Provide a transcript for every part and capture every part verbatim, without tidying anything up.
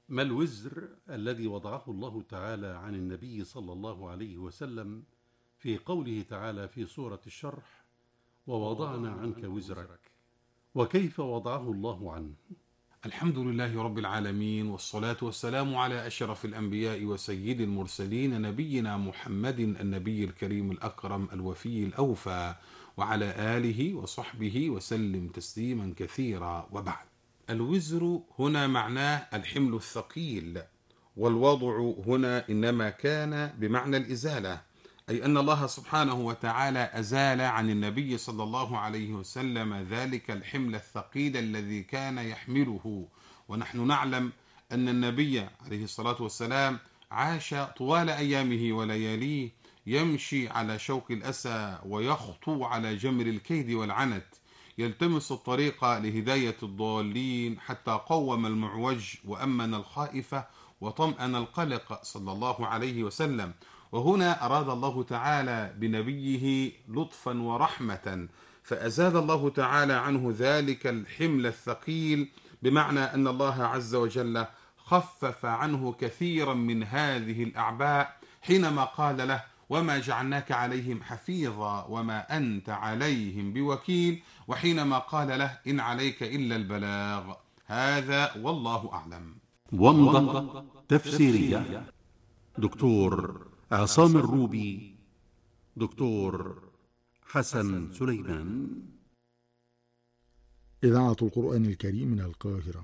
ما الوزر الذي وضعه الله تعالى عن النبي صلى الله عليه وسلم في قوله تعالى في سورة الشرح: ووضعنا عنك وزرك، وكيف وضعه الله عنه؟ الحمد لله رب العالمين، والصلاة والسلام على أشرف الأنبياء وسيد المرسلين، نبينا محمد النبي الكريم الأكرم الوفي الأوفى، وعلى آله وصحبه وسلم تسليما كثيرا. وبعد، الوزر هنا معناه الحمل الثقيل، والوضع هنا إنما كان بمعنى الإزالة، أي أن الله سبحانه وتعالى أزال عن النبي صلى الله عليه وسلم ذلك الحمل الثقيل الذي كان يحمله. ونحن نعلم أن النبي عليه الصلاة والسلام عاش طوال أيامه ولياليه يمشي على شوك الأسى ويخطو على جمر الكيد والعنت، يلتمس الطريق لهداية الضالين حتى قوم المعوج وأمن الخائف وطمأن القلق صلى الله عليه وسلم. وهنا أراد الله تعالى بنبيه لطفا ورحمة، فأزال الله تعالى عنه ذلك الحمل الثقيل، بمعنى أن الله عز وجل خفف عنه كثيرا من هذه الأعباء حينما قال له: وما جعلناك عليهم حفيظا وما أنت عليهم بوكيل، وحينما قال له: إن عليك إلا البلاغ. هذا والله أعلم. ومضة تفسيرية، دكتور عصام الروبي، دكتور حسن سليمان. إذاعة القرآن الكريم من القاهرة.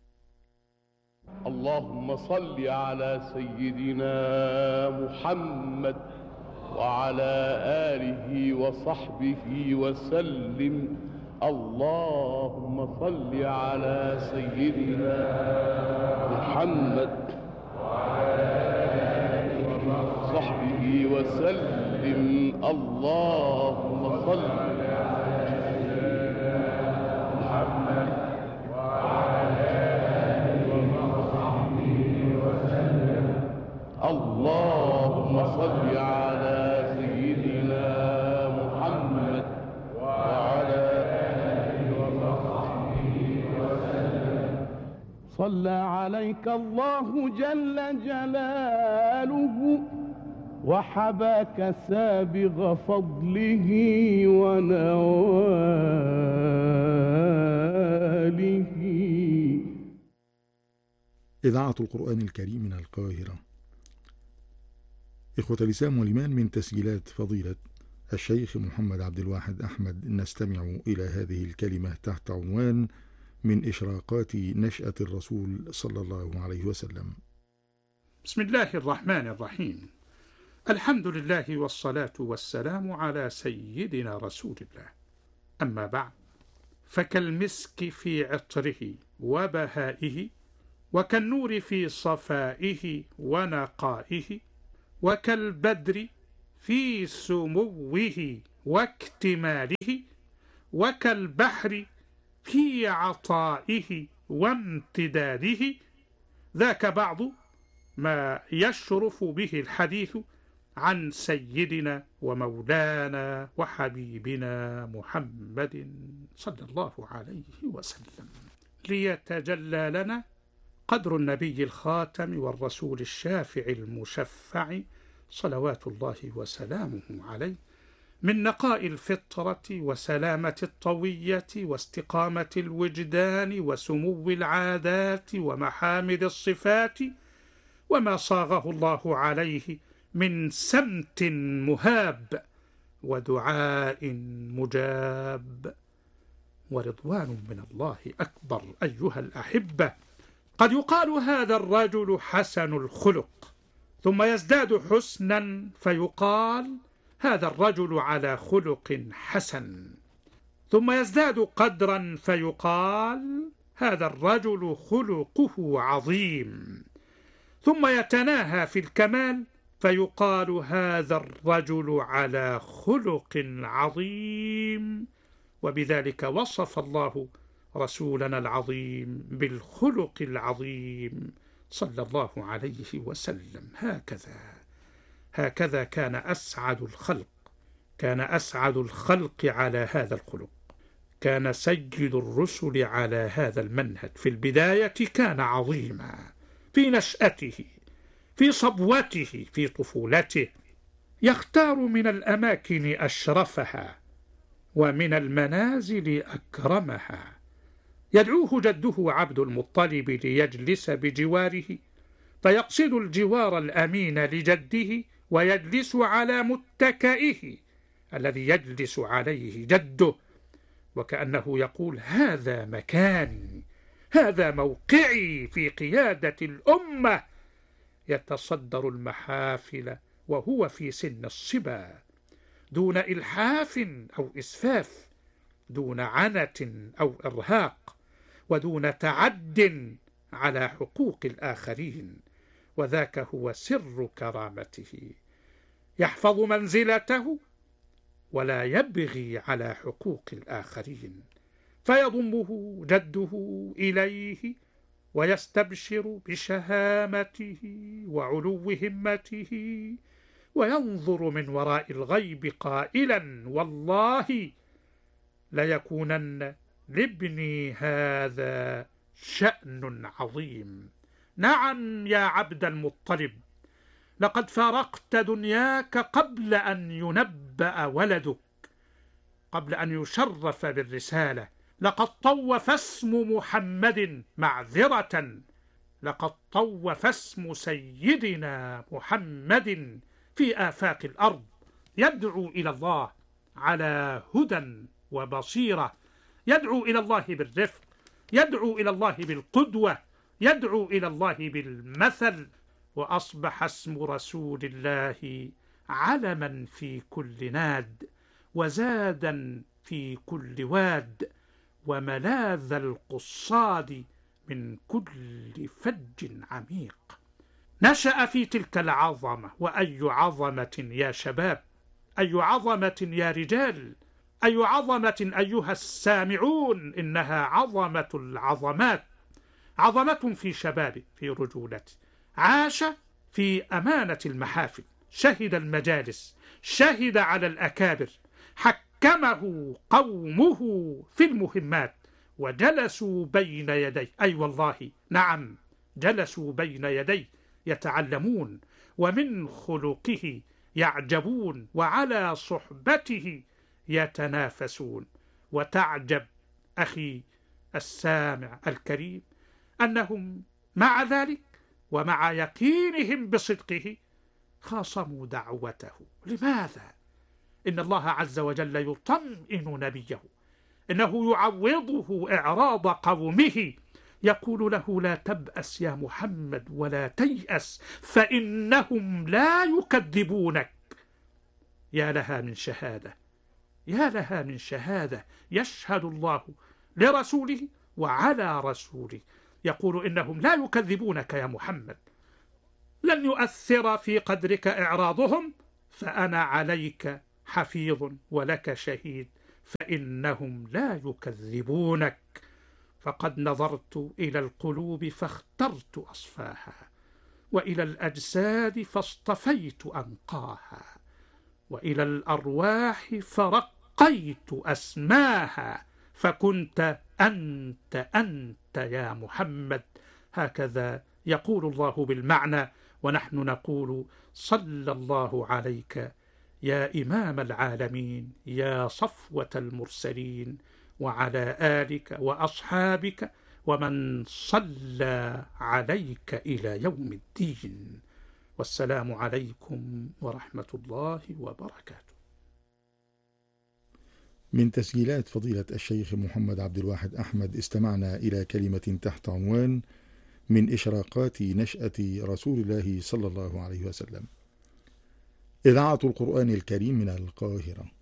اللهم صل على سيدنا محمد وعلى آله وصحبه وسلم. اللهم صل على سيدنا محمد وعلى آله وصحبه وسلم. اللهم صل على سيدنا محمد وعلى آله وصحبه وسلم. اللهم صل على سيدنا محمد وعلى آله وصحبه وسلم. صلى عليك الله جل جلاله وحباك سابغ فضله ونواله. إذاعة القرآن الكريم من القاهرة. إخوة الإسلام والإيمان، من تسجيلات فضيلة الشيخ محمد عبد الواحد أحمد نستمع إلى هذه الكلمة تحت عنوان: من إشراقات نشأة الرسول صلى الله عليه وسلم. بسم الله الرحمن الرحيم. الحمد لله والصلاة والسلام على سيدنا رسول الله. أما بعد، فكالمسك في عطره وبهائه، وكالنور في صفائه ونقائه، وكالبدر في سموه واكتماله، وكالبحر في عطائه وامتداده. ذاك بعض ما يشرف به الحديث عن سيدنا ومولانا وحبيبنا محمد صلى الله عليه وسلم، ليتجلى لنا قدر النبي الخاتم والرسول الشافع المشفع صلوات الله وسلامه عليه، من نقاء الفطرة وسلامة الطوية واستقامة الوجدان وسمو العادات ومحامد الصفات، وما صاغه الله عليه من سمت مهاب ودعاء مجاب، ورضوان من الله أكبر. أيها الأحبة، قد يقال هذا الرجل حسن الخلق، ثم يزداد حسنا فيقال هذا الرجل على خلق حسن، ثم يزداد قدرا فيقال هذا الرجل خلقه عظيم، ثم يتناهى في الكمال فيقال هذا الرجل على خلق عظيم. وبذلك وصف الله رسولنا العظيم بالخلق العظيم صلى الله عليه وسلم. هكذا هكذا كان أسعد الخلق، كان أسعد الخلق على هذا الخلق، كان سيد الرسل على هذا المنهج. في البداية كان عظيما، في نشأته، في صبوته، في طفولته، يختار من الأماكن أشرفها ومن المنازل أكرمها. يدعوه جده عبد المطلب ليجلس بجواره، فيقصد الجوار الأمين لجده ويجلس على متكئه الذي يجلس عليه جده، وكأنه يقول: هذا مكاني، هذا موقعي في قيادة الأمة. يتصدر المحافل وهو في سن الصبا، دون إلحاف أو إسفاف، دون عنة أو إرهاق، ودون تعد على حقوق الآخرين، وذاك هو سر كرامته. يحفظ منزلته ولا يبغي على حقوق الآخرين، فيضمه جده إليه ويستبشر بشهامته وعلو همته، وينظر من وراء الغيب قائلا: والله ليكونن لابني هذا شأن عظيم. نعم يا عبد المطلب، لقد فارقت دنياك قبل أن ينبأ ولدك، قبل أن يشرف بالرسالة. لقد طوف اسم محمد معذرة، لقد طوف اسم سيدنا محمد في آفاق الأرض، يدعو إلى الله على هدى وبصيرة، يدعو إلى الله بالرفق، يدعو إلى الله بالقدوة، يدعو إلى الله بالمثل. وأصبح اسم رسول الله علما في كل ناد، وزادا في كل واد، وملاذ القصاد من كل فج عميق. نشأ في تلك العظمة، وأي عظمة يا شباب، أي عظمة يا رجال، أي عظمة أيها السامعون. إنها عظمة العظمات، عظمة في شبابه، في رجولته. عاش في أمانة المحافل، شهد المجالس، شهد على الأكابر، حكمه قومه في المهمات، وجلسوا بين يديه. أي والله نعم، جلسوا بين يديه يتعلمون، ومن خلقه يعجبون، وعلى صحبته يتنافسون. وتعجب أخي السامع الكريم أنهم مع ذلك ومع يقينهم بصدقه خاصموا دعوته. لماذا؟ إن الله عز وجل يطمئن نبيه، إنه يعوضه إعراض قومه، يقول له: لا تبأس يا محمد ولا تيأس، فإنهم لا يكذبونك. يا لها من شهادة، يا لها من شهادة. يشهد الله لرسوله وعلى رسوله، يقول: إنهم لا يكذبونك يا محمد، لن يؤثر في قدرك إعراضهم، فأنا عليك حفيظ ولك شهيد، فإنهم لا يكذبونك. فقد نظرت إلى القلوب فاخترت أصفاها، وإلى الأجساد فاصطفيت أنقاها، وإلى الأرواح فرقيت أسماها، فكنت أنت أنت يا محمد. هكذا يقول الله بالمعنى، ونحن نقول: صلى الله عليك يا إمام العالمين، يا صفوة المرسلين، وعلى آلك وأصحابك ومن صلى عليك إلى يوم الدين. والسلام عليكم ورحمة الله وبركاته. من تسجيلات فضيلة الشيخ محمد عبد الواحد أحمد استمعنا إلى كلمة تحت عنوان: من إشراقات نشأة رسول الله صلى الله عليه وسلم. إذاعة القرآن الكريم من القاهرة.